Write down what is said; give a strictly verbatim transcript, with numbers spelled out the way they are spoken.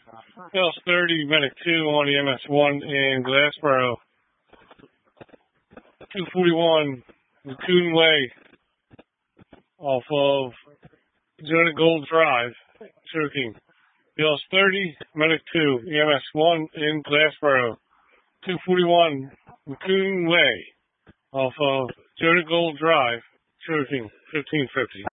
Hills thirty, Medic two on E M S one in Glassboro. two forty-one, Raccoon Way, off of Jonah Gold Drive, Cherokee. Hills thirty, Medic two, E M S one in Glassboro. two forty-one, Raccoon Way, off of Jonah Gold Drive, Cherokee, fifteen fifty.